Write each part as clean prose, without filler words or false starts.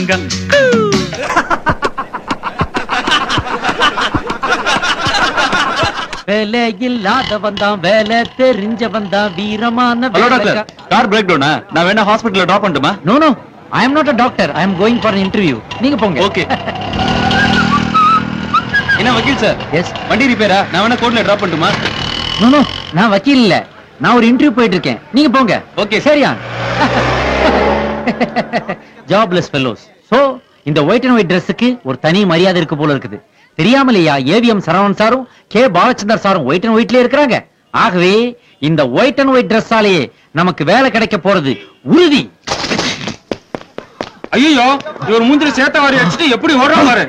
தங்கம். வேலை இல்லாதவன் தான், வேலை தெரிஞ்சவன் தான், வீரமான ஹலோ டாக்டர், கார் பிரேக் டவுனா? நான் வேணா ஹாஸ்பிடல்ல டிராப் பண்ணட்டுமா? No no, I am not a doctor, I am going for an interview. நீங்க போங்க. ஓகே. என்ன வக்கீல் சார்? எஸ். வண்டி ரிப்பேரா? நான் வேணா கோர்ட்ல டிராப் பண்ணட்டுமா? நோ நோ, நான் வக்கீல் இல்ல, நான் ஒரு இன்டர்வியூ போயிட்டு இருக்கேன். நீங்க போங்க. ஓகே. சரியா? Jobless fellows. சோ இந்த ஒயிட் அண்ட் ஒயிட் Dressக்கு ஒரு தனி மரியாதை இருக்கு போல இருக்குது. தெரியாமலையா ஏவிஎம் சரவணன் சாரும் கே பாலச்சந்தர் சாரும் ஒயிட் அண்ட் ஒயிட்லயே இருக்கிறாங்க. ஆகவே இந்த ஒயிட் அண்ட் ஒயிட் Dressஆலேயே நமக்கு வேலை கிடைக்க போறது உறுதி. ஐயோ, இவர் மூஞ்சில சேத்த வாரி அடிச்சிட்டு எப்படி ஓடுறா பாரு.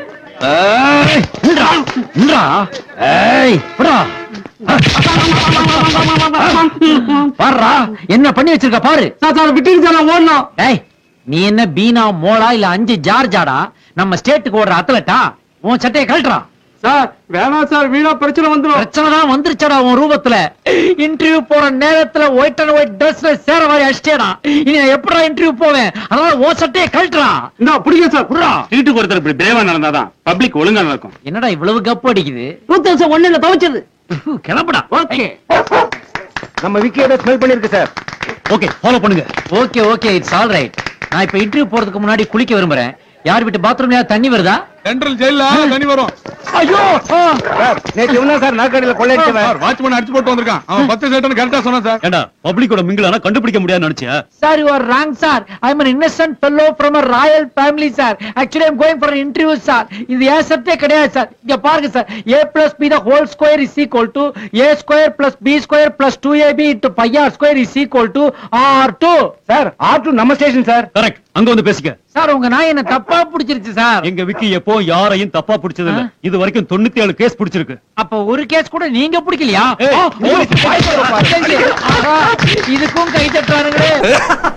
என்ன பண்ணி வச்சிருக்க பாரு. ஓடணும். நீ என்ன பீனா மோளா இல்ல 5 ஜார்ஜாடா? நம்ம ஸ்டேட்டுக்கு ஓடுற அத்லட்டா? உன் சட்டையை கழட்டுறா. சார் வேணாம் சார், வீணா பிரச்சனை வந்துடும். பிரச்சனை தான் வந்துருச்சடா உன் ரூபத்துல. இன்டர்வியூ போற நேரத்துல ஒயிட் அண்ட் ஒயிட் Dressல சேர மாதிரி அடிச்சேடா. இனி நான் எப்படா இன்டர்வியூ போவேன்? அதனால உன் சட்டையை கழட்டுறா. இந்த பிடிங்க சார், புறா. வீட்டுக்கு ஒருத்தர் இப்படி பிரேவா நடந்தாதான் பப்ளிக் ஒழுங்கா நடக்கும். என்னடா இவ்வளவு கப்பு அடிக்குது? 2001ல துவைச்சது. கிளம்புடா. ஓகே. நம்ம விக்கியோட ஸ்மெல் பண்ணிருக்கு சார். ஓகே, ஃபாலோ பண்ணுங்க. Okay okay, it's all right. நான் இப்ப இன்டர்வியூ போறதுக்கு முன்னாடி குளிக்க விரும்புறேன். யார் வீட்டு பாத்ரூம்ல தண்ணி வருதா? சென்ட்ரல் ஜெயில்ல தண்ணி வரும். ஐயோ, சார் நேத்து என்ன சார் நாற்காலியில கொள்ளையடிச்சவன் வாட்ச்மேன் அடிச்சு போட்டு வந்திருக்கான். அவன் 10 சைட்னு கரெக்டா சொன்னான் சார். ஏண்டா பப்ளிக்கோட மிங்கிலானா கண்டுபிடிக்க முடியாதுன்னு நினைச்சியா? Sir, you are wrong, sir. I am an innocent fellow from a royal family, sir. Actually, I am going for an interview, sir. இது ஏன் சட்டே கிடையாது, sir. இங்க பாருங்க, sir. A plus B the whole square is equal to A square plus B square plus 2AB into pi R square is equal to R2. Sir R2 நம்ம station sir. Correct, அங்க வந்து பேசிக்க. Sir, உங்க நாய் என்ன தப்பா பிடிச்சிருச்சு, sir. எங்க விக்கி எப்போ யாரையும் தப்பா பிடிச்சது இல்ல. இது வரைக்கும் 97 கேஸ் பிடிச்சிருக்கு. அப்ப ஒரு கேஸ் கூட நீங்க பிடிக்கலையா? ஏய், இதுக்கும் கை தட்டுறானுங்களே.